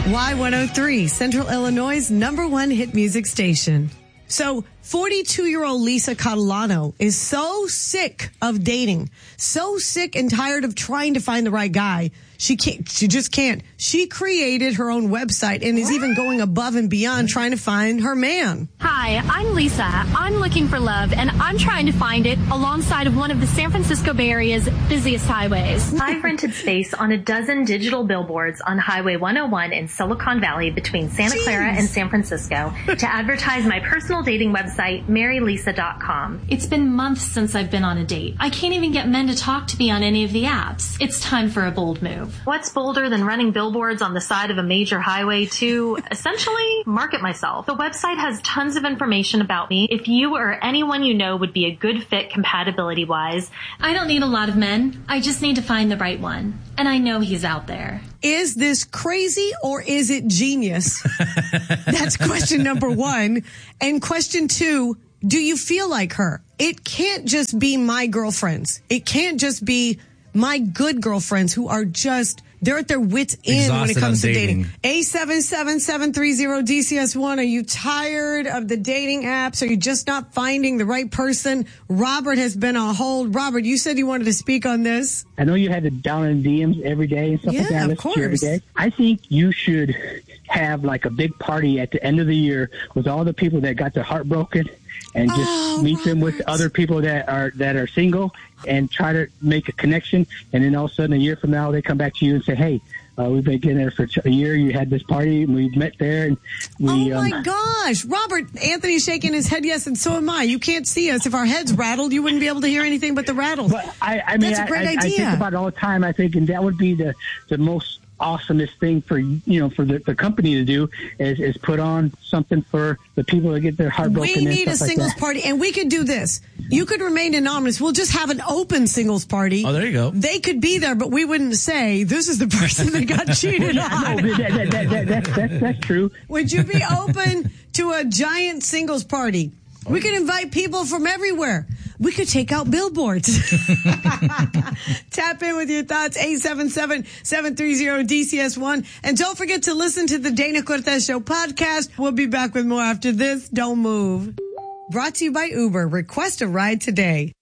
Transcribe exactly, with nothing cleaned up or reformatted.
Y one oh three, Central Illinois' number one hit music station. So forty-two-year-old Lisa Catalano is so sick of dating, so sick and tired of trying to find the right guy. She can't, she just can't. She created her own website and is even going above and beyond trying to find her man. Hi, I'm Lisa. I'm looking for love, and I'm trying to find it alongside of one of the San Francisco Bay Area's busiest highways. I've rented space on a dozen digital billboards on Highway one oh one in Silicon Valley between Santa Jeez. Clara and San Francisco to advertise my personal dating website, mary lisa dot com. It's been months since I've been on a date. I can't even get men to talk to me on any of the apps. It's time for a bold move. What's bolder than running billboards on the side of a major highway to essentially market myself? The website has tons of information about me. If you or anyone you know would be a good fit compatibility-wise. I don't need a lot of men. I just need to find the right one. And I know he's out there. Is this crazy or is it genius? That's question number one. And question two, do you feel like her? It can't just be my girlfriends. It can't just be my good girlfriends who are just, they're at their wits' end when it comes to dating. eight seven seven, seven three zero, D C S one. Are you tired of the dating apps? Are you just not finding the right person? Robert has been on hold. Robert, you said you wanted to speak on this. I know you had it down in D Ms every day and stuff Yeah, like that. of I listen to you every course. day. I think you should have like a big party at the end of the year with all the people that got their heart broken and just Oh, meet them with Robert. other people that are that are single and try to make a connection. And then all of a sudden, a year from now, they come back to you and say, hey, uh, we've been getting there for a year. You had this party, and we met there. And we, oh, my um, gosh. Robert, Anthony's shaking his head yes, and so am I. You can't see us. If our heads rattled, you wouldn't be able to hear anything but the rattles. But I, I mean, That's a great I, I, I idea. think about it all the time. I think, and that would be the, the most awesomest thing for, you know, for the, the company to do is, is put on something for the people that get their heart broken. We and need a stuff singles like that. party, and we could do this. You could remain anonymous. We'll just have an open singles party. Oh, there you go. They could be there, but we wouldn't say, this is the person that got cheated No, on. that, that, that, that, that's, that's, that's true. Would you be open to a giant singles party? We could invite people from everywhere. We could take out billboards. Tap in with your thoughts, eight seven seven, seven three zero, D C S one. And don't forget to listen to the Dana Cortez Show podcast. We'll be back with more after this. Don't move. Brought to you by Uber. Request a ride today.